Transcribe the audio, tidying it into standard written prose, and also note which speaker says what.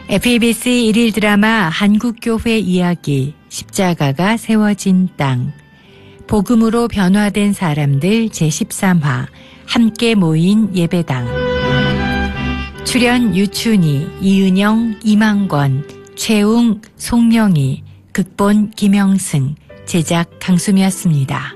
Speaker 1: FEBS 1일 드라마 한국교회 이야기 십자가가 세워진 땅, 복음으로 변화된 사람들 제13화 함께 모인 예배당. 출연 유춘희, 이은영, 이만권, 최웅, 송영희, 극본 김영승, 제작 강수미였습니다.